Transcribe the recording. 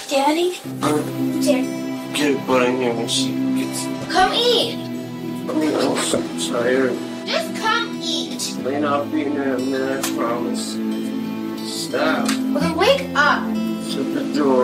Daddy? Get butt in here when she gets. Come eat. I'm so tired. Just come eat. Lane, I'll be in there in a minute, I promise. Stop. Well, then wake up. Shut the door.